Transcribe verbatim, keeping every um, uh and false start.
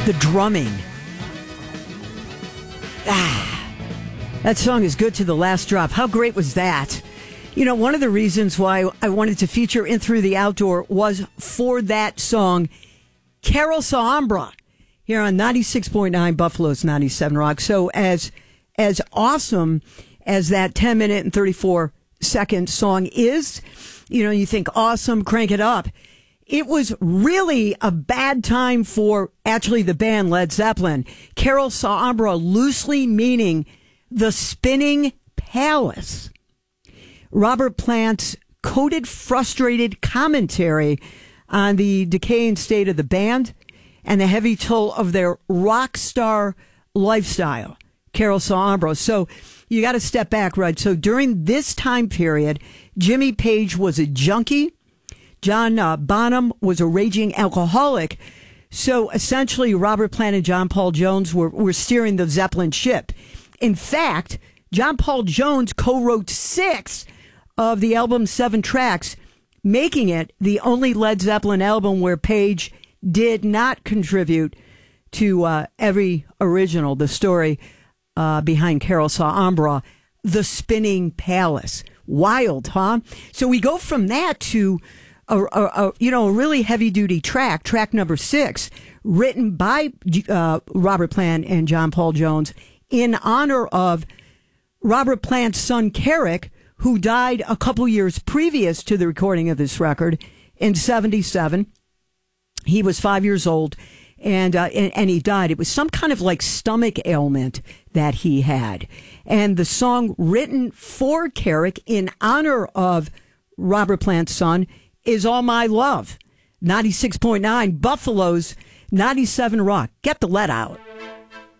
the drumming. Ah, that song is good to the last drop. How great was that? You know, one of the reasons why I wanted to feature In Through the Outdoor was for that song, Carol Sambra, here on ninety-six point nine Buffalo's ninety-seven Rock. So as as awesome as that ten minute and thirty-four second song is, you know, you think awesome, crank it up. It was really a bad time for actually the band Led Zeppelin. Carol Sambra, loosely meaning the spinning palace. Robert Plant's coded, frustrated commentary on the decaying state of the band and the heavy toll of their rock star lifestyle. Carol Sambra. So you got to step back, right? So during this time period, Jimmy Page was a junkie. John uh, Bonham was a raging alcoholic. So essentially, Robert Plant and John Paul Jones were, were steering the Zeppelin ship. In fact, John Paul Jones co-wrote six of the album's seven tracks, making it the only Led Zeppelin album where Page did not contribute to uh, every original. The story uh, behind Carol Sambra, The Spinning Palace. Wild, huh? So we go from that to A, a, a you know a really heavy duty track, track number six, written by uh, Robert Plant and John Paul Jones in honor of Robert Plant's son Carrick, who died a couple years previous to the recording of this record in seventy-seven. He was five years old, and, uh, and and he died. It was some kind of like stomach ailment that he had, and the song written for Carrick in honor of Robert Plant's son is All My Love. ninety-six point nine Buffalo's ninety-seven Rock. Get the lead out.